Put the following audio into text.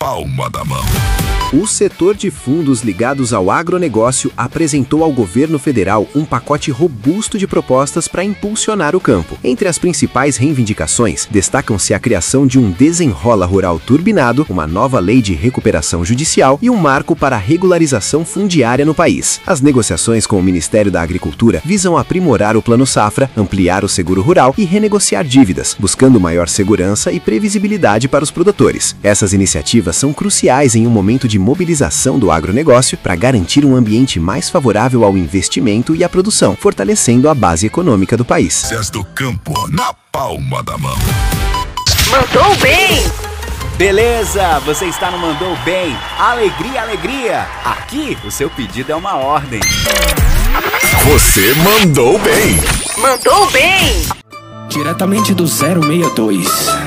palma da mão. O setor de fundos ligados ao agronegócio apresentou ao governo federal um pacote robusto de propostas para impulsionar o campo. Entre as principais reivindicações, destacam-se a criação de um desenrola rural turbinado, uma nova lei de recuperação judicial e um marco para a regularização fundiária no país. As negociações com o Ministério da Agricultura visam aprimorar o Plano Safra, ampliar o seguro rural e renegociar dívidas, buscando maior segurança e previsibilidade para os produtores. Essas iniciativas são cruciais em um momento de mobilização do agronegócio para garantir um ambiente mais favorável ao investimento e à produção, fortalecendo a base econômica do país. Cés do Campo na palma da mão. Mandou bem! Beleza, você está no Mandou Bem. Alegria, alegria! Aqui o seu pedido é uma ordem. Você mandou bem. Mandou bem! Diretamente do 062.